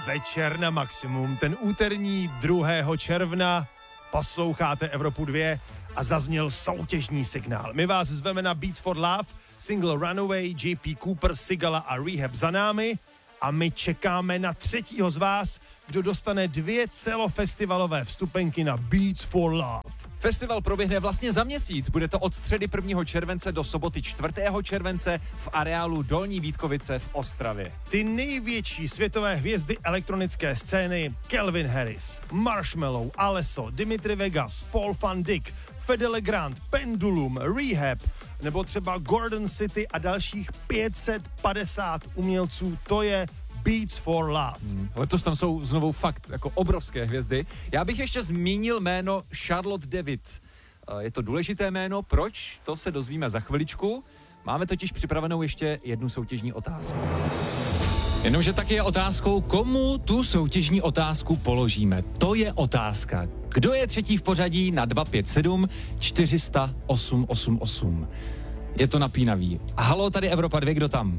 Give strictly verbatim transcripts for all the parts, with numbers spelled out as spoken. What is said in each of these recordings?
Večer na maximum, ten úterní druhého června. Posloucháte Evropu dva a zazněl soutěžní signál. My vás zveme na Beats for Love, single Runaway, J P Cooper, Sigala a Rehab za námi a my čekáme na třetího z vás, kdo dostane dvě celofestivalové vstupenky na Beats for Love. Festival proběhne vlastně za měsíc. Bude to od středy prvního července do soboty čtvrtého července v areálu Dolní Vítkovice v Ostravě. Ty největší světové hvězdy elektronické scény Calvin Harris, Marshmello, Alesso, Dimitri Vegas, Paul van Dyk, Fede Legrand, Pendulum, Rehab nebo třeba Gordon City a dalších pět set padesát umělců, to je Beats for Love. Hmm. Letos tam jsou znovu fakt jako obrovské hvězdy. Já bych ještě zmínil jméno Charlotte David. Je to důležité jméno, proč? To se dozvíme za chviličku. Máme totiž připravenou ještě jednu soutěžní otázku. Jenomže tak je otázkou, komu tu soutěžní otázku položíme. To je otázka. Kdo je třetí v pořadí na dva pět sedm čtyři nula osm osm osm? Je to napínavý. Haló, tady Evropa dva, kdo tam?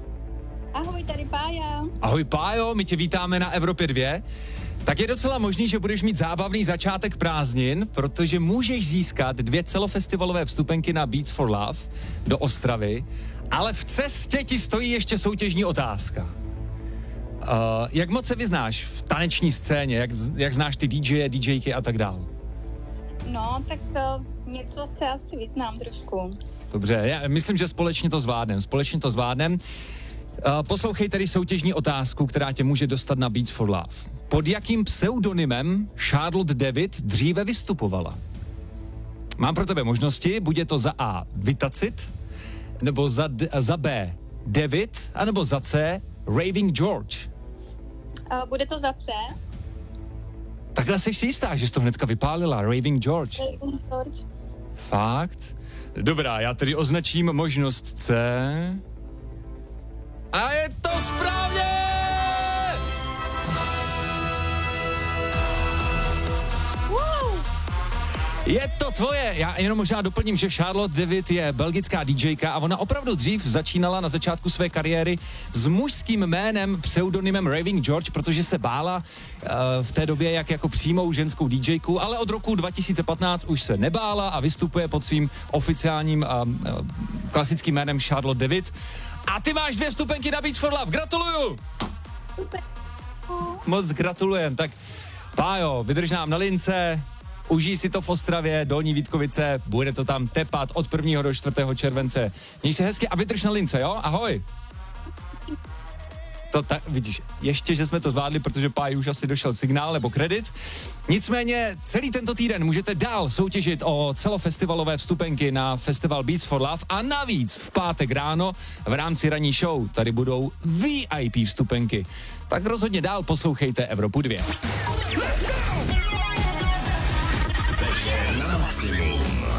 Ahoj, tady Pája. Ahoj Pájo, my tě vítáme na Evropě dva. Tak je docela možný, že budeš mít zábavný začátek prázdnin, protože můžeš získat dvě celofestivalové vstupenky na Beats for Love do Ostravy, ale v cestě ti stojí ještě soutěžní otázka. Uh, jak moc se vyznáš v taneční scéně, jak, jak znáš ty D J, DJky a tak dál? No, tak uh, něco se asi vyznám trošku. Dobře, já myslím, že společně to zvládnem, společně to zvládnem. Uh, poslouchej tedy soutěžní otázku, která tě může dostat na Beats for Love. Pod jakým pseudonymem Charlotte David dříve vystupovala? Mám pro tebe možnosti, buď je to za A Vitacit, nebo za, D, za B David, anebo za C Raving George. Uh, bude to za C? Takhle jsi si jistá, že jsi to hnedka vypálila, Raving George. Raving George. Fakt? Dobrá, já tedy označím možnost C. A je to správně! Wow. Je to tvoje. Já jenom možná doplním, že Charlotte David je belgická DJka a ona opravdu dřív začínala na začátku své kariéry s mužským jménem, pseudonymem Raving George, protože se bála uh, v té době, jak jako přijmou ženskou DJku, ale od roku dva tisíce patnáct už se nebála a vystupuje pod svým oficiálním uh, uh, klasickým jménem Charlotte David. A ty máš dvě vstupenky na Beats for Love. Gratuluju! Super. Moc gratulujem. Tak Pájo, vydrž nám na lince, užij si to v Ostravě, Dolní Vítkovice, bude to tam tepat od prvního do čtvrtého července. Měj se hezky a vydrž na lince, jo? Ahoj. To tak, vidíš, ještě, že jsme to zvládli, protože Páji už asi došel signál nebo kredit. Nicméně celý tento týden můžete dál soutěžit o celofestivalové vstupenky na festival Beats for Love a navíc v pátek ráno v rámci ranní show tady budou V I P vstupenky. Tak rozhodně dál poslouchejte Evropu dva. Večer na maximum.